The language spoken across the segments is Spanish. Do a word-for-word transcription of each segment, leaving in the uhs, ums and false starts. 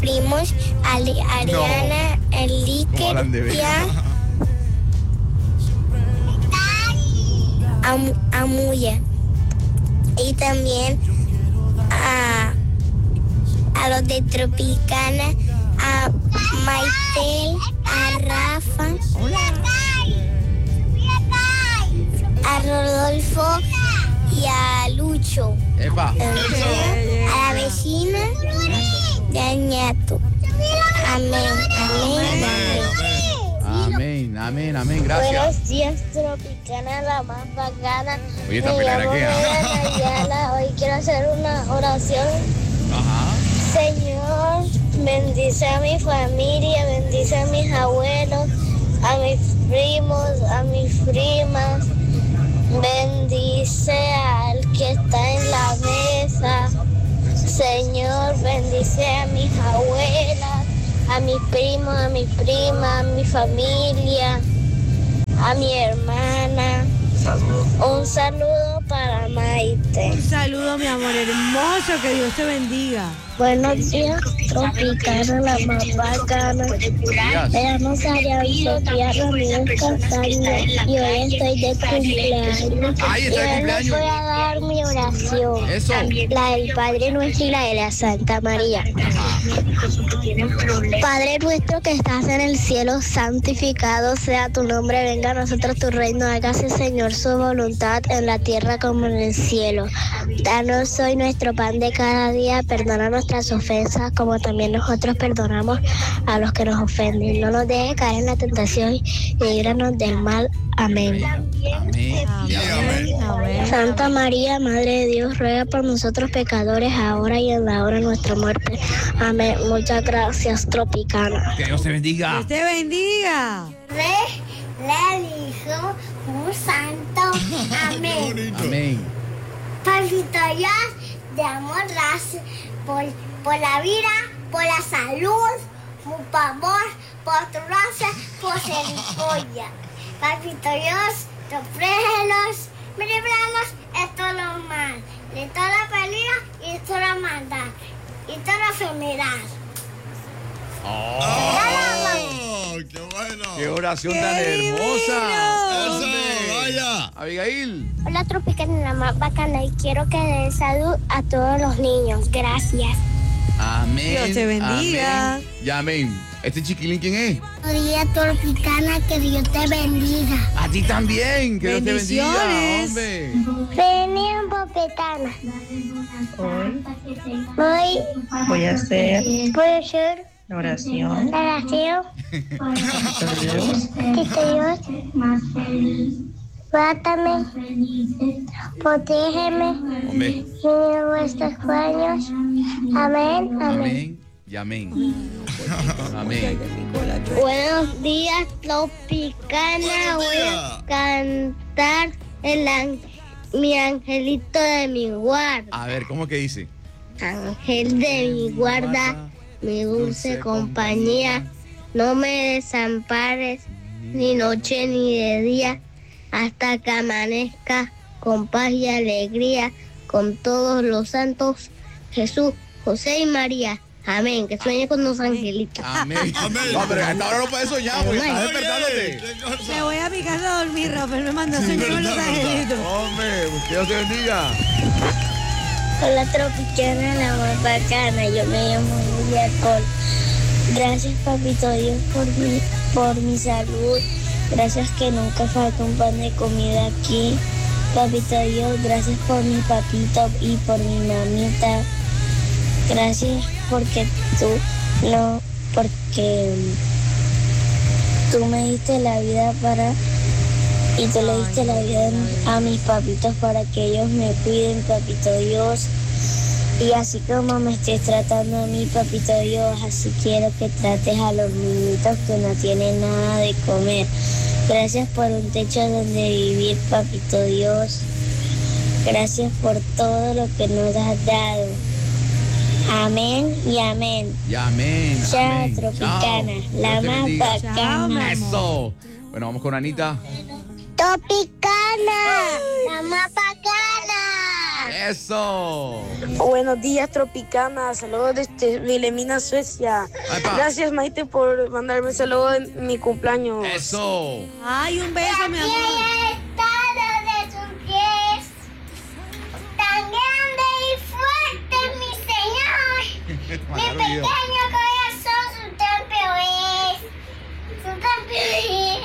primos Ali, Ariana, no. Enrique, Am, Amuya. Y también a, a los de Tropicana, a Maitel, a Rafa, a Rodolfo y a Lucho. Epa. A la vecina de Añato. Amén, amén, amén. Amén, amén, amén, gracias. Buenos días, Tropicana, la más bacana. Oye, esta pelea qué Ayala. Hoy quiero hacer una oración. Ajá. Señor, bendice a mi familia, bendice a mis abuelos, a mis primos, a mis primas. Bendice al que está en la mesa. Señor, bendice a mis abuelas, a mis primos, a mis primas, a mi familia, a mi hermana. Un saludo para Maite. Un saludo, mi amor hermoso, que Dios te bendiga. Buenos días, Tropicana, la más bacana. Me llamo Sara Sofía Ramírez Castaño y hoy estoy de cumpleaños. Ay, y está de hoy les cumpleaños. voy a dar mi oración. Eso. La del Padre Nuestro y la de la Santa María. Padre nuestro que estás en el cielo, santificado sea tu nombre, venga a nosotros tu reino, hágase, Señor, su voluntad en la tierra como en el cielo. Danos hoy nuestro pan de cada día, perdona nuestras ofensas como también nosotros perdonamos a los que nos ofenden. No nos dejes caer en la tentación y líbranos del mal. Amén. Amén. Amén. Amén. Santa María, Madre de Dios, ruega por nosotros pecadores, ahora y en la hora de nuestra muerte. Amén. Muchas gracias, Tropicana. Que Dios te bendiga. Dios te bendiga. Le dijo un santo. Amén. Amén. Papito Dios, te amo, gracias por, por la vida, por la salud, por amor, por tu gracia, por misericordia. Papito Dios, te ofrécelos, me libramos de todo lo mal, de toda la pelea y de toda la maldad, y toda la enfermedad. ¡Oh! ¡Qué bueno! ¡Qué oración ¡Qué tan hermosa! ¡Eso! ¡Hombre! ¡Vaya! Abigail. Hola, Tropicana, la más bacana, y quiero que dé salud a todos los niños. Gracias. Amén. Dios te bendiga. Amén. Y amén. ¿Este chiquilín quién es? Buenos días, Tropicana, que Dios te bendiga. A ti también. Que Dios te bendiga, Bendiciones. hombre. Vení, Popetana. Hoy Voy, voy a hacer voy a hacer la oración. la oración. Dios, Cristo Dios, guárdame, protégeme Hombre. en vuestros sueños. Amén, amén. Amén. Y amén. Amén. Buenos días, Tropicana. Voy a cantar el an- mi angelito de mi guarda. A ver, ¿cómo que dice? Ángel de mi guarda, mi dulce compañía, no me desampares ni noche ni de día, hasta que amanezca con paz y alegría, con todos los santos, Jesús, José y María. Amén. Que sueñe con los angelitos. Amén. Amén. No, pero a esta hora no puedes soñar porque estás Oye, despertándote. ¿qué cosa? Me voy a mi casa a dormir, Rafael me mandó a soñar con los verdad, angelitos. Hombre, que Dios te bendiga. Hola, Tropicana, la más bacana. Yo me llamo Julia Col. Gracias, papito Dios, por mi, por mi salud. Gracias que nunca falta un pan de comida aquí. Papito Dios, gracias por mi papito y por mi mamita. Gracias porque tú no, porque tú me diste la vida para y tú le diste la vida a mis papitos para que ellos me cuiden, papito Dios. Y así como me estés tratando a mí, papito Dios, así quiero que trates a los niñitos que no tienen nada de comer. Gracias por un techo donde vivir, papito Dios. Gracias por todo lo que nos has dado. Amén y amén. Y amén. Chao, amén. Tropicana, Chao. la Dios te más bendiga. Chao, mi bacana. amor. Eso. Bueno, vamos con Anita. Tropicana, la más bacana. Eso. Buenos días, Tropicana. Saludos desde Vilhelmina, Suecia. Epa. Gracias, Maite, por mandarme saludos en mi cumpleaños. Eso. Ay, un beso, mi amor. estado de sus pies, tan grande y fuerte, mi Señor. Mi pequeño corazón, su templo es, su templo es.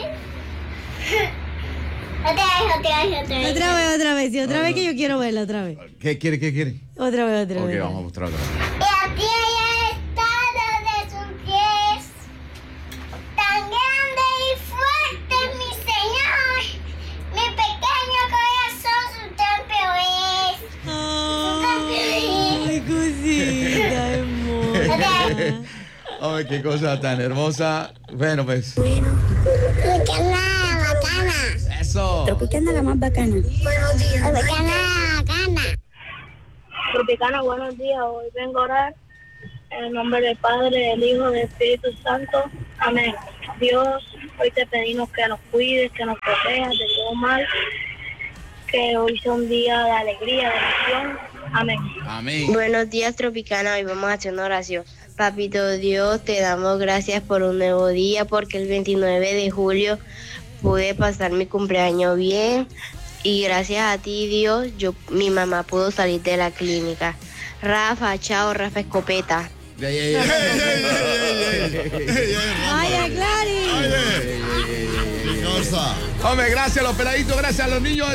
Otra vez, otra vez, otra vez. Otra vez, otra vez. Sí, otra vez que yo quiero verla, otra vez. ¿Qué quiere? ¿Qué quiere? Otra vez, otra Ok, vez. vamos a mostrar otra vez. Y a ti haya estado de sus pies, tan grande y fuerte, mi Señor. Mi pequeño corazón, su templo es, su templo Ay, cosita hermosa. Ay, qué cosa tan hermosa. Bueno, pues. Tropicana bacana. Eso. Tropicana la más bacana. Buenos días. Tropicana bacana. Tropicana, buenos días. Hoy vengo a orar en el nombre del Padre, del Hijo, del Espíritu Santo. Amén. Dios, hoy te pedimos que nos cuides, que nos protejas de todo mal. Que hoy sea un día de alegría, de emoción. Amén. Amén. Buenos días, Tropicana. Hoy vamos a hacer una oración. Papito Dios, te damos gracias por un nuevo día, porque el veintinueve de julio pude pasar mi cumpleaños bien. Y gracias a ti, Dios, yo, mi mamá pudo salir de la clínica. Rafa, chao, Rafa Escopeta. Ya, ya, ya. Ay, a Clary. Oye, ¿qué cosa? Hombre, gracias a los peladitos, gracias a los niños.